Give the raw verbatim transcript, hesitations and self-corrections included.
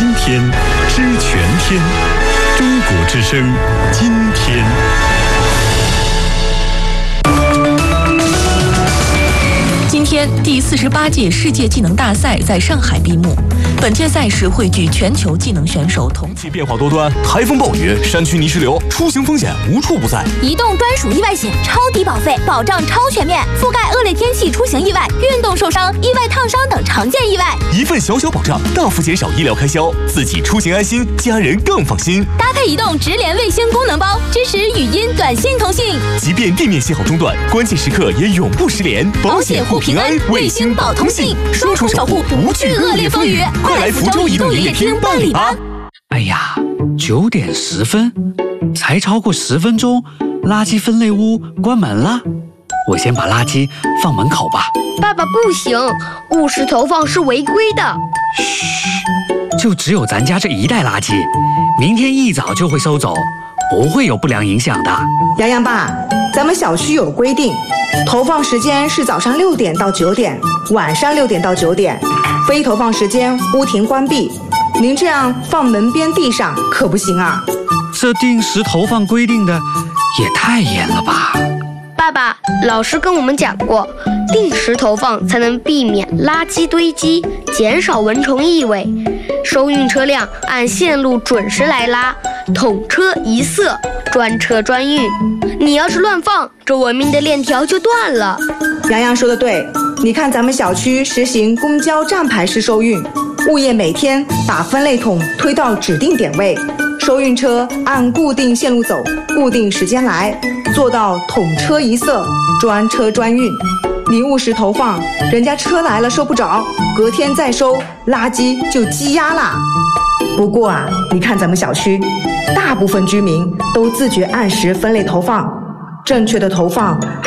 今天，知全天。中国之声，今天。 今天，第四十八届世界技能大赛在上海闭幕。本届赛事汇聚全球技能选手同。 天气变化多端，台风暴雨、山区泥石流，出行风险无处不在。 移动专属意外险，超低保费，保障超全面，覆盖恶劣天气出行意外、运动受伤、意外烫伤等常见意外。 一份小小保障，大幅减少医疗开销，自己出行安心，家人更放心。 搭配移动直连卫星功能包，支持语音、短信通信， 即便地面信号中断，关键时刻也永不失联。 保险护平安，卫星保通信，双重守护，不惧恶劣风雨。快来福州移动营业厅办理吧！ 哎呀，九点十分，才超过十分钟，垃圾分类屋关门了。我先把垃圾放门口吧。 爸爸不行，误食投放是违规的。 嘘，就只有咱家这一袋垃圾，明天一早就会收走，不会有不良影响的。 洋洋爸，咱们小区有规定，投放时间是早上六点到九点，晚上六点到九点，非投放时间屋庭关闭。您这样放门边地上可不行啊！ 这定时投放规定的也太严了吧？ 爸爸，老师跟我们讲过，定时投放才能避免垃圾堆积，减少蚊虫异味。收运车辆按线路准时来拉，统车一色，专车专运。你要是乱放，这文明的链条就断了。 洋洋说的对，你看咱们小区实行公交站牌式收运，物业每天把分类桶推到指定点位，收运车按固定线路走，固定时间来，做到统车一色，专车专运。你误时投放，人家车来了收不着，隔天再收，垃圾就积压啦。不过啊，你看咱们小区，大部分居民都自觉按时分类投放，正确的投放